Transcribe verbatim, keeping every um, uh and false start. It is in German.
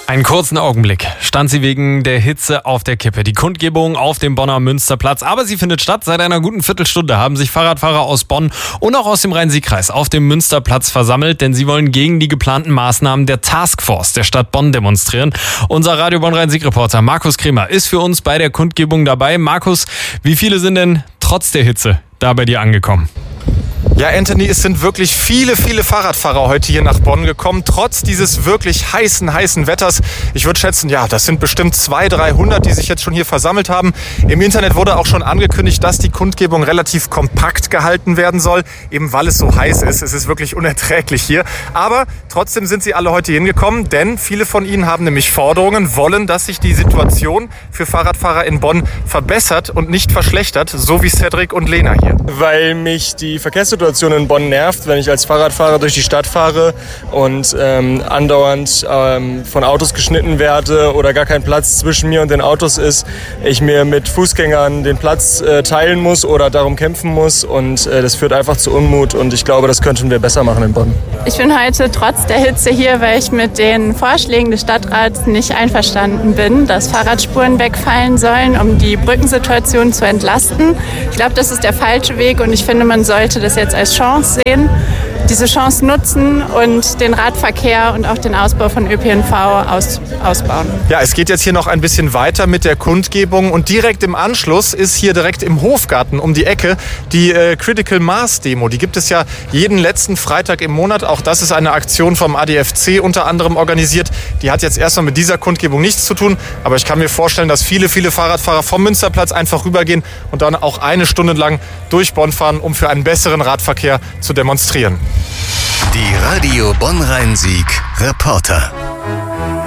Einen kurzen Augenblick stand sie wegen der Hitze auf der Kippe. Die Kundgebung auf dem Bonner Münsterplatz. Aber sie findet statt. Seit einer guten Viertelstunde haben sich Fahrradfahrer aus Bonn und auch aus dem Rhein-Sieg-Kreis auf dem Münsterplatz versammelt, denn sie wollen gegen die geplanten Maßnahmen der Taskforce der Stadt Bonn demonstrieren. Unser Radio Bonn Rhein-Sieg-Reporter Markus Kremer ist für uns bei der Kundgebung dabei. Markus, wie viele sind denn trotz der Hitze da bei dir angekommen? Ja, Anthony, es sind wirklich viele, viele Fahrradfahrer heute hier nach Bonn gekommen, trotz dieses wirklich heißen, heißen Wetters. Ich würde schätzen, ja, das sind bestimmt zweihundert, dreihundert, die sich jetzt schon hier versammelt haben. Im Internet wurde auch schon angekündigt, dass die Kundgebung relativ kompakt gehalten werden soll, eben weil es so heiß ist. Es ist wirklich unerträglich hier. Aber trotzdem sind sie alle heute hingekommen, denn viele von ihnen haben nämlich Forderungen, wollen, dass sich die Situation für Fahrradfahrer in Bonn verbessert und nicht verschlechtert, so wie Cedric und Lena hier. Weil mich die Verkehrssituation in Bonn nervt, wenn ich als Fahrradfahrer durch die Stadt fahre und ähm, andauernd ähm, von Autos geschnitten werde oder gar kein Platz zwischen mir und den Autos ist, ich mir mit Fußgängern den Platz äh, teilen muss oder darum kämpfen muss und äh, das führt einfach zu Unmut und ich glaube, das könnten wir besser machen in Bonn. Ich bin heute trotz der Hitze hier, weil ich mit den Vorschlägen des Stadtrats nicht einverstanden bin, dass Fahrradspuren wegfallen sollen, um die Brückensituation zu entlasten. Ich glaube, das ist der falsche Weg und ich finde, man sollte das jetzt als Chance sehen, diese Chance nutzen und den Radverkehr und auch den Ausbau von Ö P N V aus, ausbauen. Ja, es geht jetzt hier noch ein bisschen weiter mit der Kundgebung und direkt im Anschluss ist hier direkt im Hofgarten um die Ecke die äh, Critical Mass Demo. Die gibt es ja jeden letzten Freitag im Monat. Auch das ist eine Aktion vom A D F C unter anderem organisiert. Die hat jetzt erstmal mit dieser Kundgebung nichts zu tun, aber ich kann mir vorstellen, dass viele, viele Fahrradfahrer vom Münsterplatz einfach rübergehen und dann auch eine Stunde lang durch Bonn fahren, um für einen besseren Radverkehr zu demonstrieren. Die Radio Bonn Rhein-Sieg Reporter.